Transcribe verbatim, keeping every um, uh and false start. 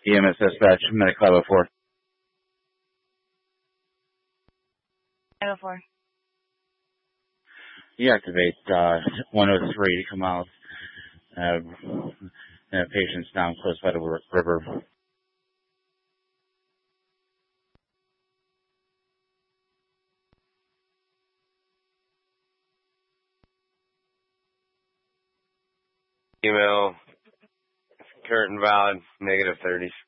E M S dispatch, Medic five oh four. five oh four. You activate uh, one oh three to come out. Uh, uh, patients down close by the river. Email, current and valid, negative thirties.